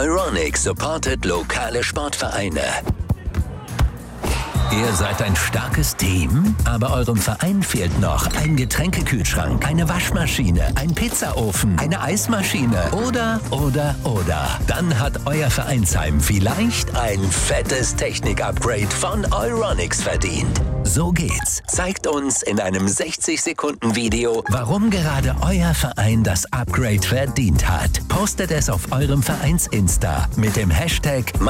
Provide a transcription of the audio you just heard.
Euronics supportet lokale Sportvereine. Ihr seid ein starkes Team, aber eurem Verein fehlt noch ein Getränkekühlschrank, eine Waschmaschine, ein Pizzaofen, eine Eismaschine oder. Dann hat euer Vereinsheim vielleicht ein fettes Technik-Upgrade von Euronics verdient. So geht's. Zeigt uns in einem 60-Sekunden-Video, warum gerade euer Verein das Upgrade verdient hat. Postet es auf eurem Vereins-Insta mit dem Hashtag